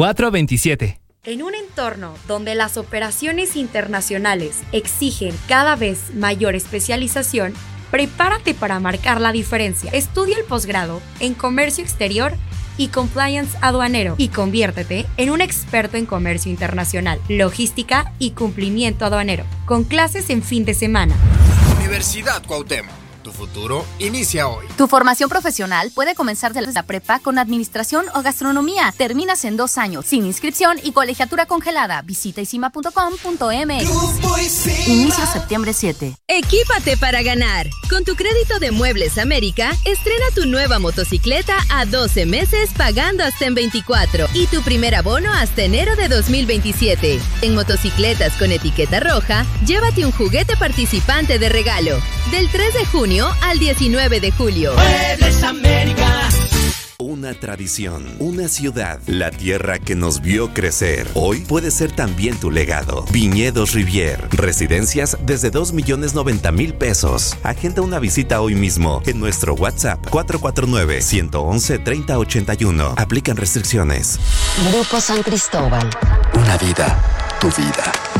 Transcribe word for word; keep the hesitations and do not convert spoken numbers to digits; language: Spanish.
cuatro veintisiete. En un entorno donde las operaciones internacionales exigen cada vez mayor especialización, prepárate para marcar la diferencia. Estudia el posgrado en Comercio Exterior y Compliance Aduanero y conviértete en un experto en comercio internacional, logística y cumplimiento aduanero, con clases en fin de semana. Universidad Cuauhtémoc. Tu futuro inicia hoy. Tu formación profesional puede comenzar desde la prepa con administración o gastronomía. Terminas en dos años, sin inscripción y colegiatura congelada. Visita isima punto com punto m x. Inicio septiembre siete. Equípate para ganar. Con tu crédito de Muebles América, estrena tu nueva motocicleta a doce meses pagando hasta en veinticuatro y tu primer abono hasta enero de dos mil veintisiete. En motocicletas con etiqueta roja, llévate un juguete participante de regalo. Del tres de junio al diecinueve de julio. Muebles América. Una tradición, una ciudad, la tierra que nos vio crecer. Hoy puede ser también tu legado. Viñedos Rivier, residencias desde dos millones noventa mil pesos. Agenda una visita hoy mismo en nuestro WhatsApp cuatro cuatro nueve, uno uno uno, tres cero ocho uno. Aplican restricciones. Grupo San Cristóbal. Una vida, tu vida.